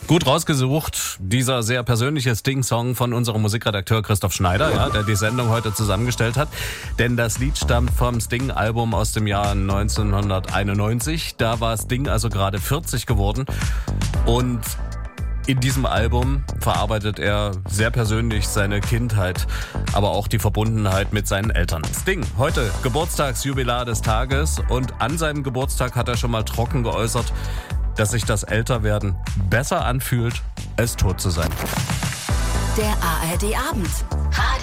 Gut rausgesucht, dieser sehr persönliche Sting-Song von unserem Musikredakteur Christoph Schneider, ja, der die Sendung heute zusammengestellt hat. Denn das Lied stammt vom Sting-Album aus dem Jahr 1991. Da war Sting also gerade 40 geworden. Und in diesem Album verarbeitet er sehr persönlich seine Kindheit, aber auch die Verbundenheit mit seinen Eltern. Sting, heute Geburtstagsjubilar des Tages, und an seinem Geburtstag hat er schon mal trocken geäußert, dass sich das Älterwerden besser anfühlt, als tot zu sein. Der ARD Abend.